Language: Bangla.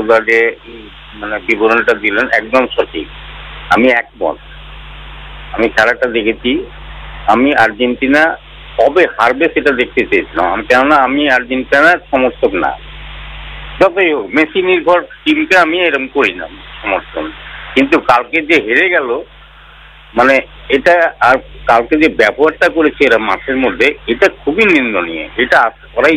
বন্ধুরা যে মানে বিবরণটা দিলেন একদম সঠিক, আমি একমত। আমি খেলাটা দেখেছি, আমি আর্জেন্টিনা কবে হারবে সেটা দেখতে চেয়েছিলাম, কেননা আমি আর্জেন্টিনার সমর্থক না। যতই হোক মেসি নির্ভর টিমকে আমি এরকম করি না সমর্থন, কিন্তু কালকে যে হেরে গেল মানে এটা, আর কালকে যে ব্যবহারটা করেছে এরা মাঠের মধ্যে, এটা খুবই নিন্দনীয়, এটা আশা করাই